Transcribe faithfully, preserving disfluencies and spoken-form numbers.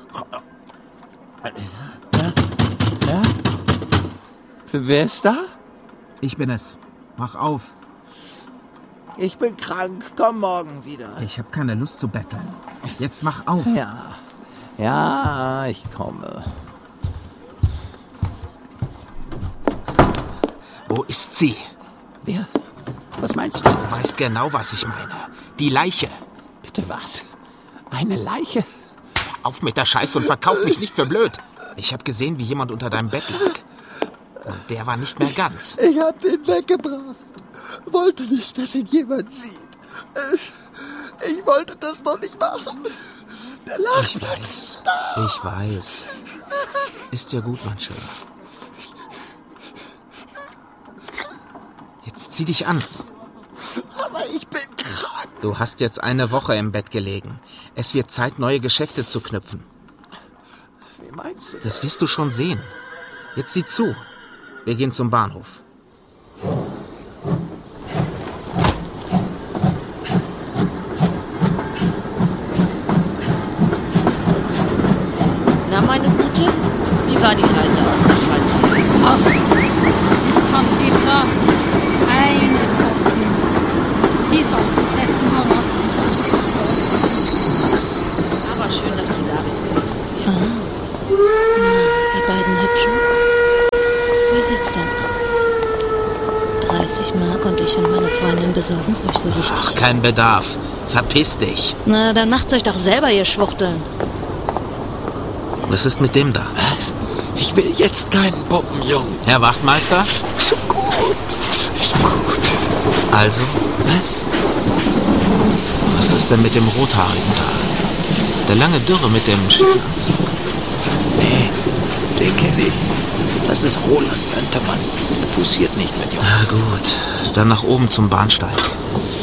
Ja? Ja? Wer ist da? Ich bin es. Mach auf. Ich bin krank. Komm morgen wieder. Ich habe keine Lust zu betteln. Jetzt mach auf. Ja. Ja, ich komme. Wo ist sie? Wer? Was meinst du? Du weißt genau, was ich meine. Die Leiche. Bitte was? Eine Leiche? Auf mit der Scheiße und verkauf mich nicht für blöd. Ich habe gesehen, wie jemand unter deinem Bett lag. Und der war nicht mehr ganz. Ich hab den weggebracht. Wollte nicht, dass ihn jemand sieht. Ich wollte das noch nicht machen. Der lag Ich weiß. da. Ich weiß. Ist dir gut, mein Schöner. Jetzt zieh dich an. Aber ich bin krank. Du hast jetzt eine Woche im Bett gelegen. Es wird Zeit, neue Geschäfte zu knüpfen. Wie meinst du? Das wirst du schon sehen. Jetzt sieh zu. Wir gehen zum Bahnhof. Na, meine Gute, wie war die Reise aus der Schweiz? Ach, ich kann dir sagen, eine Tochter. Die soll echt mal was. Aber schön, dass du da bist. Ihr beiden Hübschen? Wie sieht's denn aus? dreißig Mark und ich und meine Freundin besorgen's euch so richtig. Ach, kein Bedarf. Verpiss dich. Na, dann macht's euch doch selber, ihr Schwuchteln. Was ist mit dem da? Was? Ich will jetzt keinen Puppenjungen. Herr Wachtmeister? So gut. So gut. Also, Was? was ist denn mit dem Rothaarigen da? Der lange Dürre mit dem Schiffanzug. Nee, den kenne ich. Das ist Roland Möntermann. Der poussiert nicht mit Jungs. Na gut, dann nach oben zum Bahnsteig.